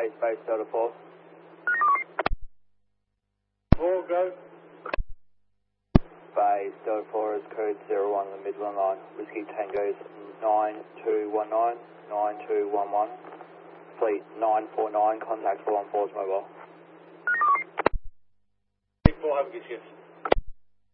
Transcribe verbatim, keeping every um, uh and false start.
base, base Delta four. four, go. Base Delta four is code zero one on the Midland line. Whiskey Tango's nine two one nine, nine two one one. Fleet nine four nine, contact four one four's mobile. four, have a good shift.